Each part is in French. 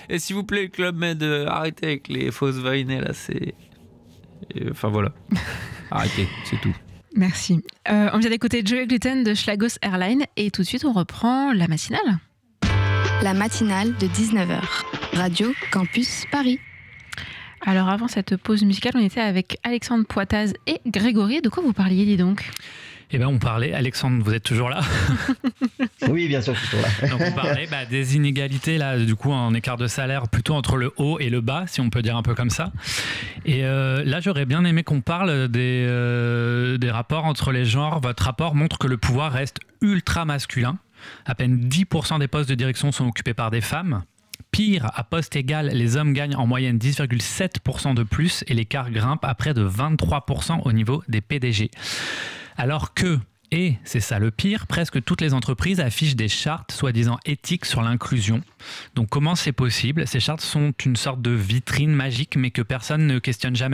Et s'il vous plaît, Club Med, arrêtez avec les fausses vainées, là, c'est... Enfin, voilà. Arrêtez, c'est tout. Merci. On vient d'écouter Joey Gluten de Schlagos Airlines et tout de suite, on reprend la matinale. La matinale de 19h. Radio Campus Paris. Alors avant cette pause musicale, on était avec Alexandre Poitaz et Grégory. De quoi vous parliez, dis donc ? Eh bien, on parlait, Alexandre, vous êtes toujours là ? Oui, bien sûr, je suis toujours là. Donc, on parlait des inégalités, là, du coup, en écart de salaire, plutôt entre le haut et le bas, si on peut dire un peu comme ça. Et là, j'aurais bien aimé qu'on parle des rapports entre les genres. Votre rapport montre que le pouvoir reste ultra masculin. À peine 10% des postes de direction sont occupés par des femmes. Pire, à poste égal, les hommes gagnent en moyenne 10,7% de plus et l'écart grimpe à près de 23% au niveau des PDG. Alors que, et c'est ça le pire, presque toutes les entreprises affichent des chartes soi-disant éthiques sur l'inclusion. Donc comment c'est possible ? Ces chartes sont une sorte de vitrine magique mais que personne ne questionne jamais ?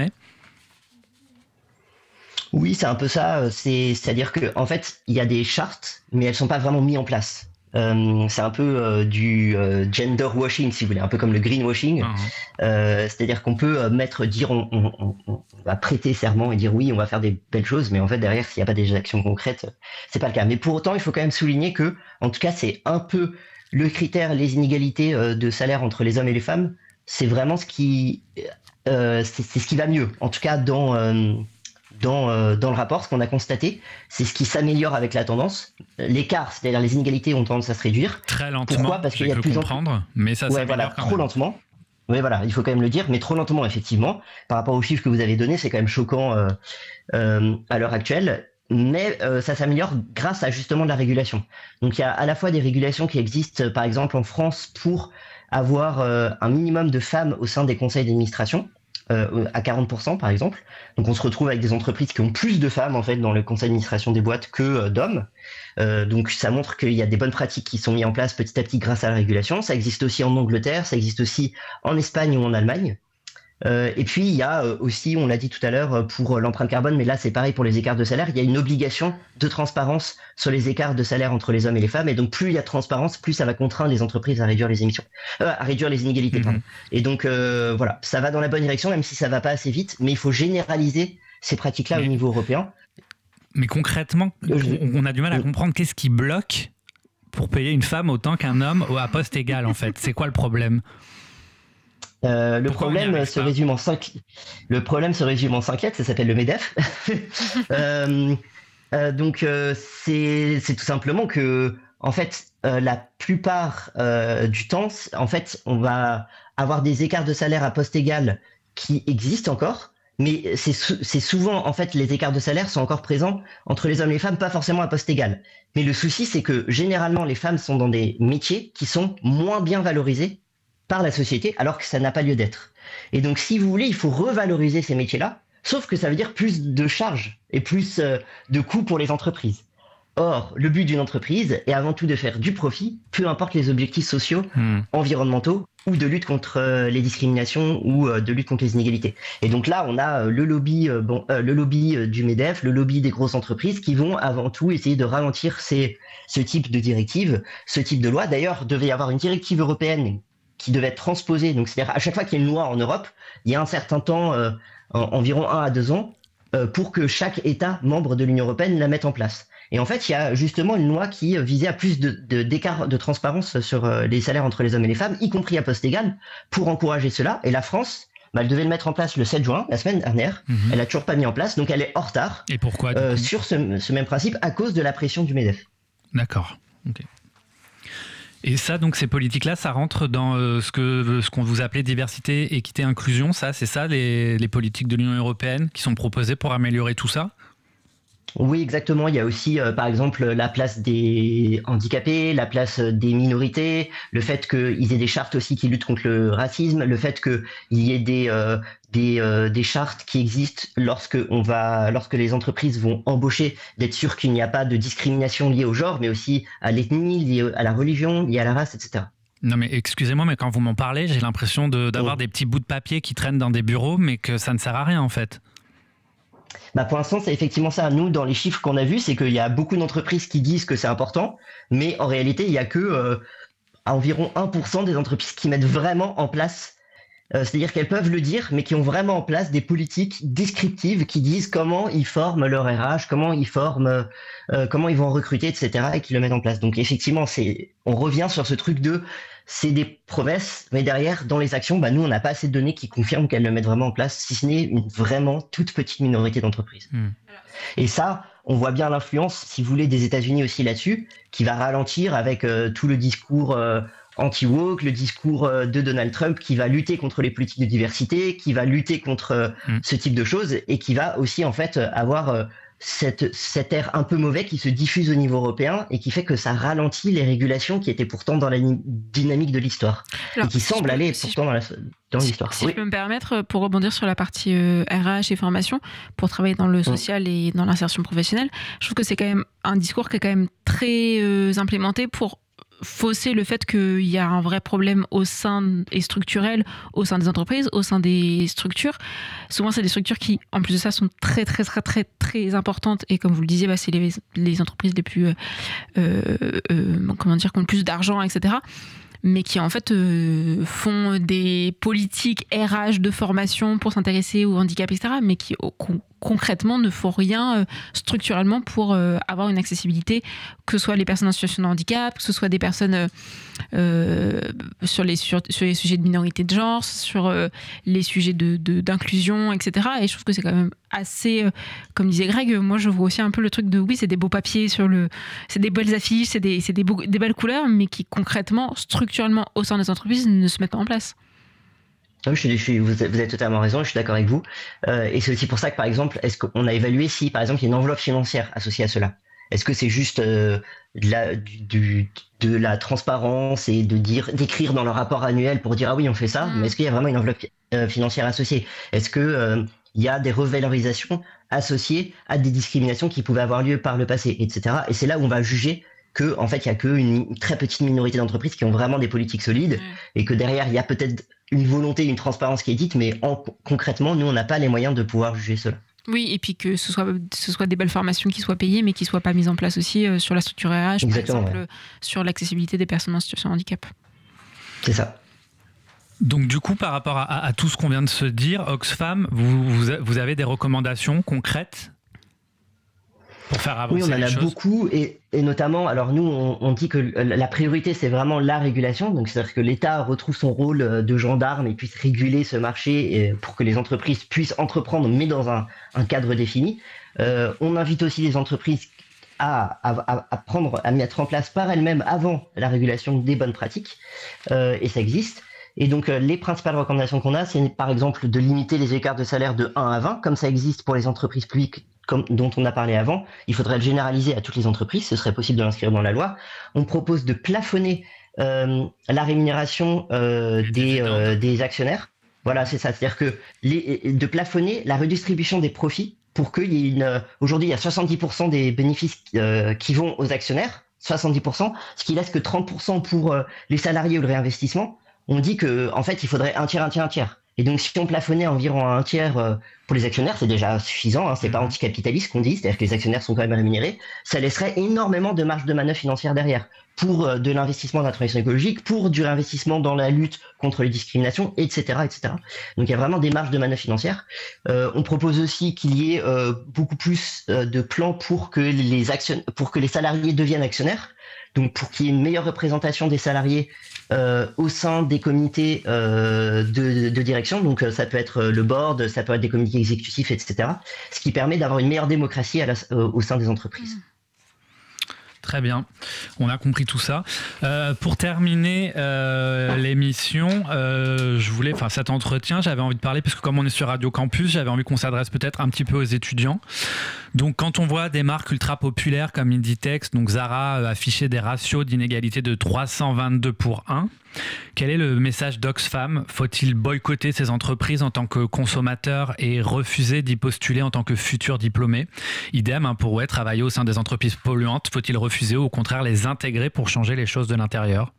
Oui, c'est un peu ça. C'est-à-dire que en fait, il y a des chartes, mais elles sont pas vraiment mises en place. C'est un peu du gender washing, si vous voulez, un peu comme le greenwashing. C'est-à-dire qu'on peut dire on va prêter serment et dire oui, on va faire des belles choses, mais en fait derrière, s'il n'y a pas des actions concrètes, c'est pas le cas. Mais pour autant, il faut quand même souligner que, en tout cas, c'est un peu le critère, les inégalités de salaire entre les hommes et les femmes. C'est vraiment ce qui va mieux. En tout cas, dans le rapport, ce qu'on a constaté, c'est ce qui s'améliore avec la tendance. L'écart, c'est-à-dire les inégalités, ont tendance à se réduire. Très lentement, pourquoi ? Parce qu'il y a plus comprendre, mais ça s'améliore voilà, quand trop même. lentement. Oui, voilà, il faut quand même le dire, mais trop lentement, effectivement. Par rapport aux chiffres que vous avez donnés, c'est quand même choquant à l'heure actuelle. Mais ça s'améliore grâce à justement de la régulation. Donc il y a à la fois des régulations qui existent, par exemple en France, pour avoir un minimum de femmes au sein des conseils d'administration. À 40% par exemple. Donc on se retrouve avec des entreprises qui ont plus de femmes en fait dans le conseil d'administration des boîtes que d'hommes. Donc ça montre qu'il y a des bonnes pratiques qui sont mises en place petit à petit grâce à la régulation. Ça existe aussi en Angleterre, ça existe aussi en Espagne ou en Allemagne. Et puis il y a aussi, on l'a dit tout à l'heure, pour l'empreinte carbone, mais là c'est pareil pour les écarts de salaire, il y a une obligation de transparence sur les écarts de salaire entre les hommes et les femmes, et donc plus il y a de transparence, plus ça va contraindre les entreprises à réduire les émissions, à réduire les inégalités. Pardon. Et donc voilà, ça va dans la bonne direction, même si ça va pas assez vite, mais il faut généraliser ces pratiques-là au niveau européen. Mais concrètement, on a du mal à comprendre qu'est-ce qui bloque pour payer une femme autant qu'un homme à poste égal en fait. C'est quoi le problème ? Le problème se résume en 5 lettres, ça s'appelle le MEDEF. Donc c'est tout simplement que en fait la plupart du temps en fait on va avoir des écarts de salaire à poste égal qui existent encore, mais c'est souvent en fait les écarts de salaire sont encore présents entre les hommes et les femmes, pas forcément à poste égal. Mais le souci c'est que généralement les femmes sont dans des métiers qui sont moins bien valorisés par la société, alors que ça n'a pas lieu d'être. Et donc, si vous voulez, il faut revaloriser ces métiers-là, sauf que ça veut dire plus de charges et plus de coûts pour les entreprises. Or, le but d'une entreprise est avant tout de faire du profit, peu importe les objectifs sociaux, environnementaux, ou de lutte contre les discriminations, ou de lutte contre les inégalités. Et donc là, on a le lobby du MEDEF, le lobby des grosses entreprises, qui vont avant tout essayer de ralentir ce type de directive, ce type de loi. D'ailleurs, devait y avoir une directive européenne qui devait être transposée, donc c'est-à-dire à chaque fois qu'il y a une loi en Europe, il y a un certain temps, environ 1 à 2 ans, pour que chaque État membre de l'Union européenne la mette en place. Et en fait, il y a justement une loi qui visait à plus d'écart de transparence sur les salaires entre les hommes et les femmes, y compris à poste égal, pour encourager cela. Et la France, elle devait le mettre en place le 7 juin, la semaine dernière. Elle a toujours pas mis en place, donc elle est en retard. Et pourquoi sur ce même principe, à cause de la pression du MEDEF. D'accord, ok. Et ça, donc ces politiques-là, ça rentre dans ce qu'on vous appelait diversité, équité, inclusion. Ça, c'est ça les politiques de l'Union européenne qui sont proposées pour améliorer tout ça ? Oui, exactement. Il y a aussi, par exemple, la place des handicapés, la place des minorités, le fait qu'ils aient des chartes aussi qui luttent contre le racisme, le fait qu'il y ait des chartes qui existent lorsque les entreprises vont embaucher, d'être sûr qu'il n'y a pas de discrimination liée au genre, mais aussi à l'ethnie, liée à la religion, liée à la race, etc. Non mais excusez-moi, mais quand vous m'en parlez, j'ai l'impression d'avoir des petits bouts de papier qui traînent dans des bureaux, mais que ça ne sert à rien en fait. Pour l'instant, c'est effectivement ça. Nous, dans les chiffres qu'on a vus, c'est qu'il y a beaucoup d'entreprises qui disent que c'est important, mais en réalité, il y a que environ 1% des entreprises qui mettent vraiment en place, c'est-à-dire qu'elles peuvent le dire, mais qui ont vraiment en place des politiques descriptives qui disent comment ils forment leur RH, comment ils forment, comment ils vont recruter, etc., et qui le mettent en place. Donc effectivement, on revient sur ce truc c'est des promesses, mais derrière, dans les actions, nous, on n'a pas assez de données qui confirment qu'elles le mettent vraiment en place, si ce n'est une vraiment toute petite minorité d'entreprises. Et ça, on voit bien l'influence, si vous voulez, des États-Unis aussi là-dessus, qui va ralentir avec tout le discours anti-woke, le discours de Donald Trump, qui va lutter contre les politiques de diversité, qui va lutter contre ce type de choses, et qui va aussi, en fait, avoir cet air un peu mauvais qui se diffuse au niveau européen et qui fait que ça ralentit les régulations qui étaient pourtant dans la dynamique de l'histoire. Alors, et qui semblent aller pourtant dans l'histoire. Si je peux me permettre, pour rebondir sur la partie RH et formation, pour travailler dans le social et dans l'insertion professionnelle, je trouve que c'est quand même un discours qui est quand même très implémenté pour fausser le fait qu'il y a un vrai problème et structurel au sein des entreprises, au sein des structures. Souvent, c'est des structures qui, en plus de ça, sont très, très, très, très, très importantes. Et comme vous le disiez, c'est les entreprises les plus, qui ont le plus d'argent, etc., mais qui en fait font des politiques RH de formation pour s'intéresser au handicap, etc., mais qui concrètement ne font rien structurellement pour avoir une accessibilité, que ce soit les personnes en situation de handicap, que ce soit des personnes sur les sujets de minorité de genre, sur les sujets d'inclusion, etc. Et je trouve que c'est quand même assez, comme disait Greg, moi je vois aussi un peu le truc de oui, c'est des beaux papiers c'est des belles affiches, c'est des belles couleurs, mais qui concrètement, structurellement au sein des entreprises ne se mettent pas en place. Vous avez totalement raison, je suis d'accord avec vous. Et c'est aussi pour ça que, par exemple, est-ce qu'on a évalué si, par exemple, il y a une enveloppe financière associée à cela? Est-ce que c'est juste de la transparence et d'écrire dans le rapport annuel pour dire ah oui, on fait ça, mais est-ce qu'il y a vraiment une enveloppe financière associée? Est-ce que il y a des revalorisations associées à des discriminations qui pouvaient avoir lieu par le passé, etc. Et c'est là où on va juger que, en fait, il y a qu'une très petite minorité d'entreprises qui ont vraiment des politiques solides et que derrière, il y a peut-être une volonté, une transparence qui est dite, mais concrètement, nous, on n'a pas les moyens de pouvoir juger cela. Oui, et puis que ce soit des belles formations qui soient payées, mais qui ne soient pas mises en place aussi sur la structure RH, exactement, par exemple, sur l'accessibilité des personnes en situation de handicap. C'est ça. Donc du coup, par rapport à tout ce qu'on vient de se dire, Oxfam, vous avez des recommandations concrètes pour faire avancer les choses? Oui, on en a beaucoup, et notamment, alors nous, on dit que la priorité, c'est vraiment la régulation, donc c'est-à-dire que l'État retrouve son rôle de gendarme et puisse réguler ce marché pour que les entreprises puissent entreprendre, mais dans un cadre défini. On invite aussi les entreprises à mettre en place par elles-mêmes, avant la régulation, des bonnes pratiques, et ça existe. Et donc, les principales recommandations qu'on a, c'est par exemple de limiter les écarts de salaire de 1 à 20, comme ça existe pour les entreprises publiques dont on a parlé avant. Il faudrait le généraliser à toutes les entreprises, ce serait possible de l'inscrire dans la loi. On propose de plafonner la rémunération des actionnaires. Voilà, c'est ça. C'est-à-dire que de plafonner la redistribution des profits pour qu'il y ait aujourd'hui, il y a 70% des bénéfices qui vont aux actionnaires, 70%, ce qui laisse que 30% pour les salariés ou le réinvestissement. On dit que en fait, il faudrait un tiers, un tiers, un tiers. Et donc, si on plafonnait environ à un tiers pour les actionnaires, c'est déjà suffisant, hein, c'est pas anticapitaliste qu'on dit, c'est-à-dire que les actionnaires sont quand même rémunérés, ça laisserait énormément de marge de manœuvre financière derrière, pour de l'investissement dans la transition écologique, pour du réinvestissement dans la lutte contre les discriminations, etc., etc. Donc, il y a vraiment des marges de manœuvre financières. On propose aussi qu'il y ait beaucoup plus de plans pour que les salariés deviennent actionnaires. Donc, pour qu'il y ait une meilleure représentation des salariés au sein des comités de direction. Donc, ça peut être le board, ça peut être des comités exécutifs, etc. Ce qui permet d'avoir une meilleure démocratie au sein des entreprises. Très bien, on a compris tout ça. Pour terminer l'émission, cet entretien, j'avais envie de parler, parce que comme on est sur Radio Campus, j'avais envie qu'on s'adresse peut-être un petit peu aux étudiants. Donc quand on voit des marques ultra populaires comme Inditex, donc Zara, afficher des ratios d'inégalité de 322 pour 1, quel est le message d'Oxfam? Faut-il boycotter ces entreprises en tant que consommateur et refuser d'y postuler en tant que futur diplômé? Idem pour travailler au sein des entreprises polluantes, faut-il refuser ou au contraire les intégrer pour changer les choses de l'intérieur?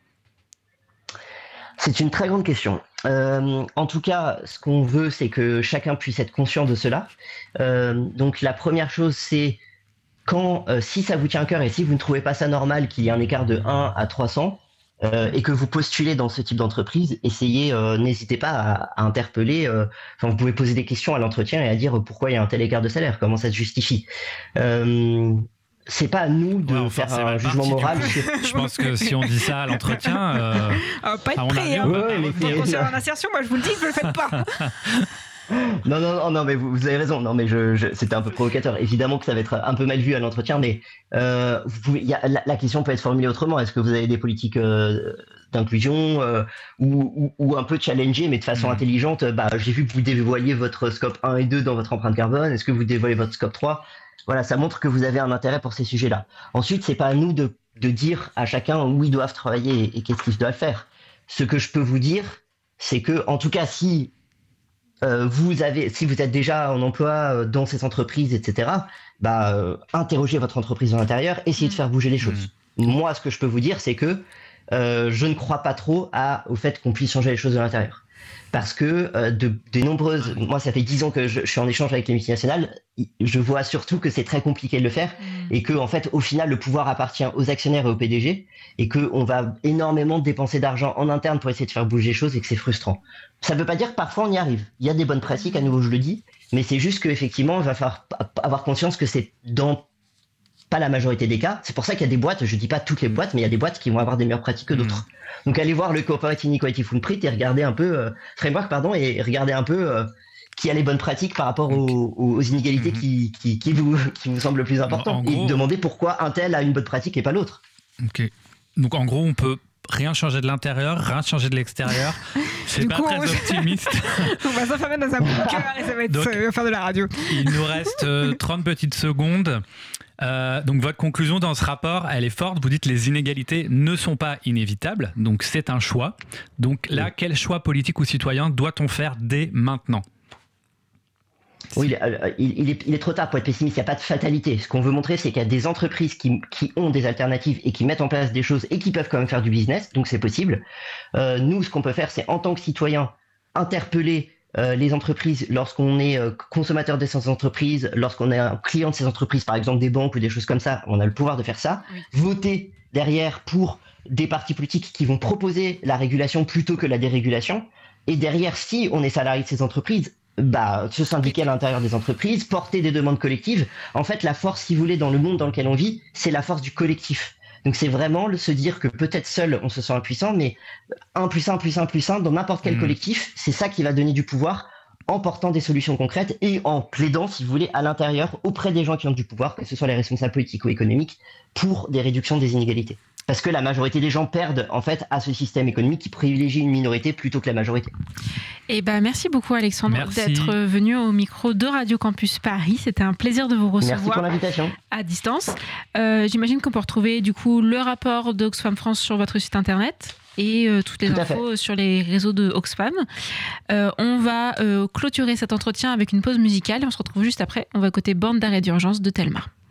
C'est une très grande question. En tout cas, ce qu'on veut, c'est que chacun puisse être conscient de cela. Donc la première chose, c'est si ça vous tient à cœur et si vous ne trouvez pas ça normal qu'il y ait un écart de 1 à 300, et que vous postulez dans ce type d'entreprise, n'hésitez pas à interpeller. Vous pouvez poser des questions à l'entretien et à dire pourquoi il y a un tel écart de salaire, comment ça se justifie. C'est pas à nous de faire un jugement moral. Je pense que si on dit ça à l'entretien, pas être prêt. Pour conseiller en insertion, moi je vous le dis, ne le faites pas. Non, mais vous avez raison. Non, mais c'était un peu provocateur. Évidemment que ça va être un peu mal vu à l'entretien, mais la question peut être formulée autrement. Est-ce que vous avez des politiques d'inclusion ou un peu challengées, mais de façon intelligente? J'ai vu que vous dévoiliez votre scope 1 et 2 dans votre empreinte carbone. Est-ce que vous dévoilez votre scope 3? Voilà, ça montre que vous avez un intérêt pour ces sujets-là. Ensuite, c'est pas à nous de dire à chacun où ils doivent travailler et qu'est-ce qu'ils doivent faire. Ce que je peux vous dire, c'est que, en tout cas, si vous êtes déjà en emploi dans ces entreprises, etc., interrogez votre entreprise de l'intérieur, essayez de faire bouger les choses. Moi, ce que je peux vous dire, c'est que je ne crois pas trop au fait qu'on puisse changer les choses de l'intérieur. Parce que moi ça fait 10 ans que je suis en échange avec les multinationales, je vois surtout que c'est très compliqué de le faire et que en fait au final le pouvoir appartient aux actionnaires et au PDG et qu'on va énormément dépenser d'argent en interne pour essayer de faire bouger les choses et que c'est frustrant. Ça ne veut pas dire que parfois on y arrive, il y a des bonnes pratiques, à nouveau je le dis, mais c'est juste qu'effectivement il va falloir avoir conscience que c'est dans pas la majorité des cas. C'est pour ça qu'il y a des boîtes, je dis pas toutes les boîtes, mais il y a des boîtes qui vont avoir des meilleures pratiques que d'autres. Donc allez voir le Corporate Inequality Footprint et regardez un peu et regardez un peu qui a les bonnes pratiques par rapport aux inégalités qui vous semblent le plus importantes. Et demandez pourquoi un tel a une bonne pratique et pas l'autre. Ok. Donc en gros, on peut rien changer de l'intérieur, rien changer de l'extérieur. C'est pas très optimiste. On va s'enfermer dans un bunker et ça va être faire de la radio. Il nous reste 30 petites secondes. Donc votre conclusion dans ce rapport, elle est forte. Vous dites les inégalités ne sont pas inévitables, donc c'est un choix. Donc là, quel choix politique ou citoyen doit-on faire dès maintenant ? Oui, il est trop tard pour être pessimiste, il n'y a pas de fatalité. Ce qu'on veut montrer, c'est qu'il y a des entreprises qui ont des alternatives et qui mettent en place des choses et qui peuvent quand même faire du business, donc c'est possible. Nous, ce qu'on peut faire, c'est en tant que citoyen, interpeller les entreprises lorsqu'on est consommateur de ces entreprises, lorsqu'on est un client de ces entreprises, par exemple des banques ou des choses comme ça, on a le pouvoir de faire ça. Oui. Voter derrière pour des partis politiques qui vont proposer la régulation plutôt que la dérégulation. Et derrière, si on est salarié de ces entreprises, se syndiquer à l'intérieur des entreprises, porter des demandes collectives. En fait, la force, si vous voulez, dans le monde dans lequel on vit, c'est la force du collectif. Donc c'est vraiment se dire que peut-être seul on se sent impuissant, mais 1 + 1 + 1 + 1 dans n'importe quel collectif, c'est ça qui va donner du pouvoir en portant des solutions concrètes et en plaidant, si vous voulez, à l'intérieur auprès des gens qui ont du pouvoir, que ce soit les responsables politiques ou économiques, pour des réductions des inégalités. Parce que la majorité des gens perdent en fait à ce système économique qui privilégie une minorité plutôt que la majorité. Merci beaucoup Alexandre d'être venu au micro de Radio Campus Paris. C'était un plaisir de vous recevoir. Merci pour l'invitation. À distance. J'imagine qu'on peut retrouver du coup le rapport d'Oxfam France sur votre site internet et toutes les infos sur les réseaux de Oxfam. On va clôturer cet entretien avec une pause musicale et on se retrouve juste après. On va écouter Bande d'arrêt d'urgence de Thelma.